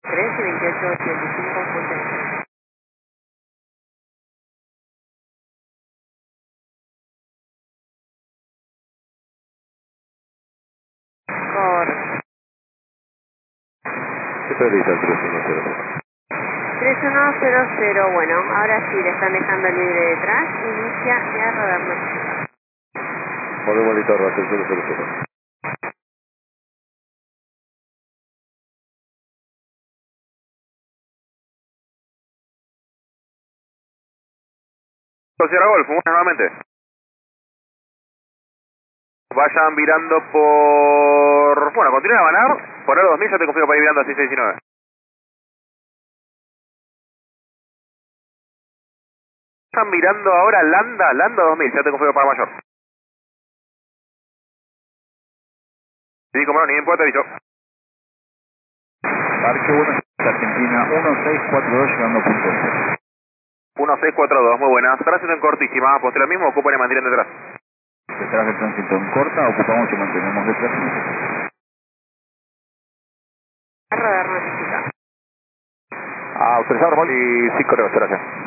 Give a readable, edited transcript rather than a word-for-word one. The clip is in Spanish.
3 y 2885 Fuente. Correcto. ¿Qué prioriza el 310? 3100, bueno, ahora sí le están dejando libre detrás, inicia ya radar notificado. Volvemos a Russell 000. Sierra Golf, nuevamente. Vayan virando por... Bueno, continúen a ganar. Por el 2000 ya te confío para ir virando a 669. Están mirando ahora Landa 2000, ya te confío para mayor. Sí, como no, ni importa, dicho. Parque Buenos Aires, Argentina, 1642, llegando a punto 1642, muy buenas. Tránsito en cortísima, postre mismo, ocupan y mantienen detrás. Detrás del tránsito en corta, ocupamos y mantenemos detrás. Radar notificado. Autorizado normal y 5 gracias.